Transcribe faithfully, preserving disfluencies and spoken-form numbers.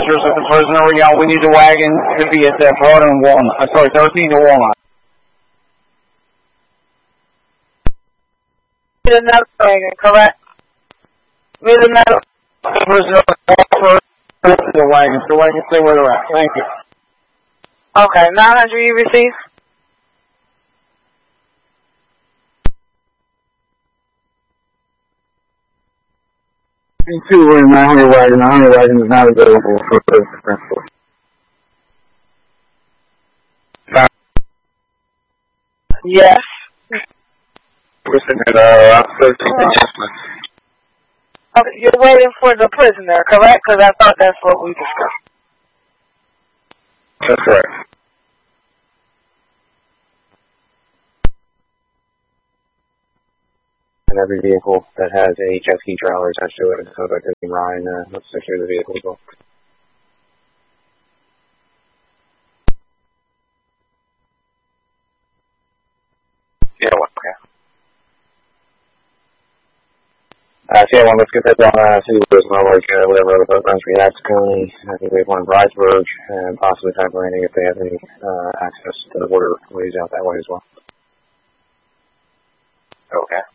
officers at the prisoner. Y'all, we need the wagon to be at that Broad and Walnut. I'm sorry, thirteen to Walnut. We need another wagon, correct? We need another prisoner officer the wagon, so I can say where they're at. Thank you. Okay, nine hundred you received? Two were in nine hundred wagon. nine hundred wagon is not available for transport. Yes. We're sitting at uh, thirteen adjustments. Okay, you're waiting for the prisoner, correct? Because I thought that's what we discussed. That's right. And every vehicle that has a jet ski trailer attached to it, so that can Ryan, uh, let's secure the vehicle as well. Yeah, well, okay. Uh, so yeah, well, let's get that down, uh, see what well, like, uh, whatever other boat runs we have to Coney. I think we have one in Bridesburg, and possibly Type Landing if they have any, uh, access to the waterways out that way as well. Okay.